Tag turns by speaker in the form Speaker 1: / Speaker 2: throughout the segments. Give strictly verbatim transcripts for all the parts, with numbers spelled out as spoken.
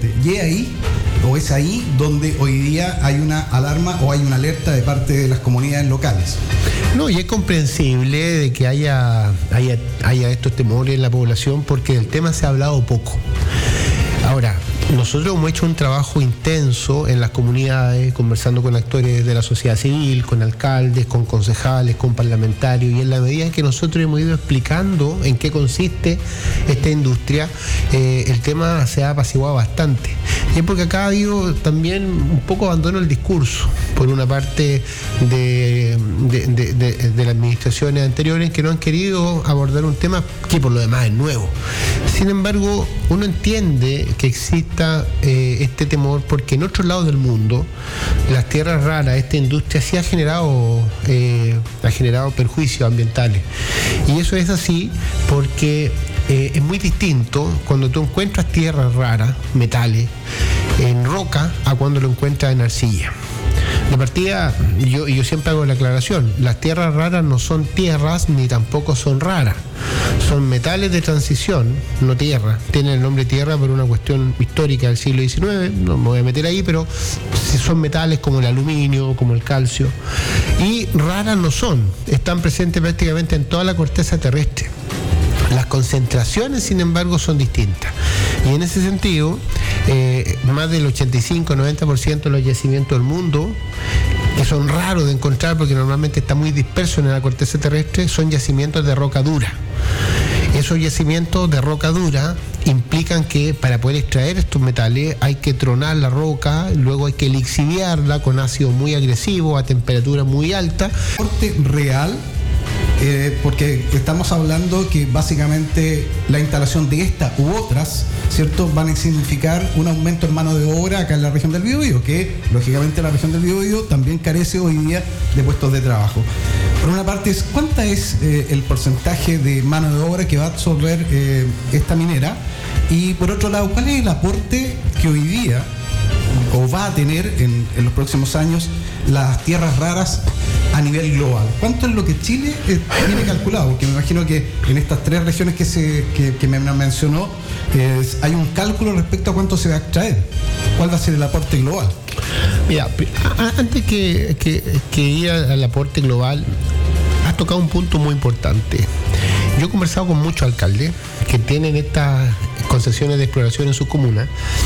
Speaker 1: ambiente. Y es ahí, o es ahí, donde hoy día hay una alarma o hay una alerta de parte de las comunidades locales.
Speaker 2: No, y es comprensible de que haya, haya, haya estos temores en la población, porque del tema se ha hablado poco. Ahora, nosotros hemos hecho un trabajo intenso en las comunidades, conversando con actores de la sociedad civil, con alcaldes, con concejales, con parlamentarios, y en la medida en que nosotros hemos ido explicando en qué consiste esta industria, eh, el tema se ha apaciguado bastante. Y es porque acá ha habido también un poco abandono del discurso, por una parte de, de, de, de, de las administraciones anteriores, que no han querido abordar un tema que por lo demás es nuevo. Sin embargo, uno entiende que exista eh, este temor porque en otros lados del mundo las tierras raras, esta industria sí ha generado eh, ha generado perjuicios ambientales, y eso es así porque eh, es muy distinto cuando tú encuentras tierras raras, metales en roca, a cuando lo encuentras en arcilla. De partida, yo, yo siempre hago la aclaración, las tierras raras no son tierras ni tampoco son raras, son metales de transición, no tierra. Tienen el nombre tierra por una cuestión histórica del siglo diecinueve, no me voy a meter ahí, pero son metales como el aluminio, como el calcio, y raras no son, están presentes prácticamente en toda la corteza terrestre. Las concentraciones, sin embargo, son distintas. Y en ese sentido, eh, más del ochenta y cinco a noventa por ciento de los yacimientos del mundo, que son raros de encontrar porque normalmente está muy disperso en la corteza terrestre, son yacimientos de roca dura. Esos yacimientos de roca dura implican que para poder extraer estos metales hay que tronar la roca, luego hay que lixiviarla con ácido muy agresivo a temperatura muy alta.
Speaker 1: ¿Aporte real? Eh, porque estamos hablando que básicamente la instalación de esta u otras, ¿cierto?, van a significar un aumento en mano de obra acá en la región del Biobío, que lógicamente la región del Biobío también carece hoy día de puestos de trabajo. Por una parte, ¿cuánta es eh, el porcentaje de mano de obra que va a absorber eh, esta minera? Y por otro lado, ¿cuál es el aporte que hoy día o va a tener en, en los próximos años las tierras raras a nivel global? ¿Cuánto es lo que Chile eh, tiene calculado? Porque me imagino que en estas tres regiones que, se, que, que me mencionó eh, hay un cálculo respecto a cuánto se va a extraer. ¿Cuál va a ser el aporte global?
Speaker 2: Mira, antes que, que, que ir al aporte global, has tocado un punto muy importante. Yo he conversado con muchos alcaldes que tienen estas concesiones de exploración en sus comunas,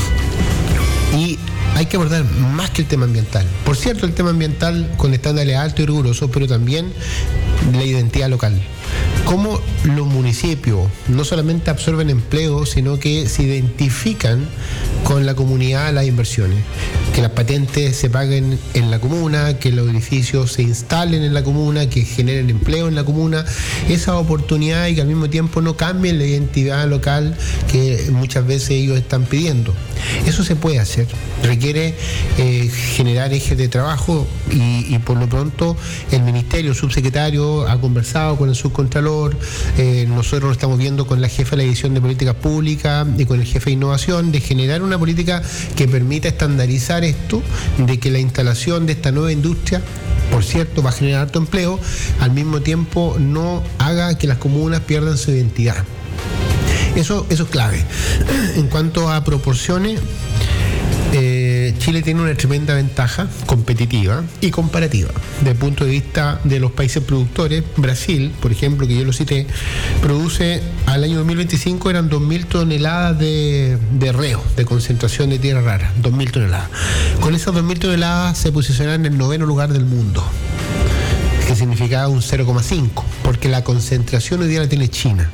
Speaker 2: y hay que abordar más que el tema ambiental. Por cierto, el tema ambiental con estándares altos y rigurosos, pero también la identidad local. Cómo los municipios no solamente absorben empleo, sino que se identifican con la comunidad las inversiones. Que las patentes se paguen en la comuna, que los edificios se instalen en la comuna, que generen empleo en la comuna. Esa oportunidad, y que al mismo tiempo no cambien la identidad local que muchas veces ellos están pidiendo. Eso se puede hacer. Requiere eh, generar ejes de trabajo y, y por lo pronto el ministerio, el subsecretario ha conversado con el subcontralor, eh, nosotros lo estamos viendo con la jefa de la División de Políticas Públicas y con el jefe de Innovación, de generar una política que permita estandarizar esto, de que la instalación de esta nueva industria, por cierto, va a generar alto empleo, al mismo tiempo no haga que las comunas pierdan su identidad. Eso, eso es clave. En cuanto a proporciones, eh, Chile tiene una tremenda ventaja competitiva y comparativa. Desde el punto de vista de los países productores, Brasil, por ejemplo, que yo lo cité, produce al año dos mil veinticinco eran dos mil toneladas de, de reo, de concentración de tierra rara, dos mil toneladas. Con esas dos mil toneladas se posicionaron en el noveno lugar del mundo, que significaba un cero coma cinco, porque la concentración hoy día la tiene China.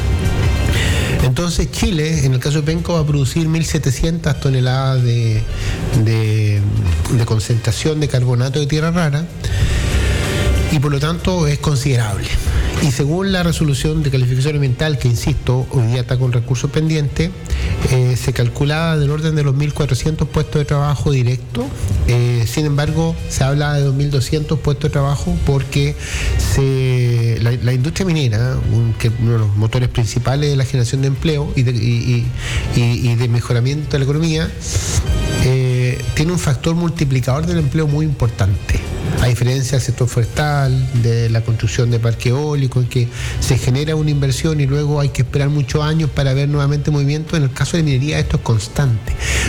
Speaker 2: Entonces Chile, en el caso de Penco, va a producir mil setecientas toneladas de, de, de concentración de carbonato de tierra rara, y por lo tanto es considerable. Y según la resolución de calificación ambiental, que insisto, hoy día está con recursos pendientes, eh, se calculaba del orden de los mil cuatrocientos puestos de trabajo directos. Eh, sin embargo, se habla de dos mil doscientos puestos de trabajo porque se, la, la industria minera, un, que uno de los motores principales de la generación de empleo y de, y, y, y, y de mejoramiento de la economía, eh, tiene un factor multiplicador del empleo muy importante. A diferencia del sector forestal, de la construcción de parque eólico, en que se genera una inversión y luego hay que esperar muchos años para ver nuevamente movimiento. En el caso de minería esto es constante.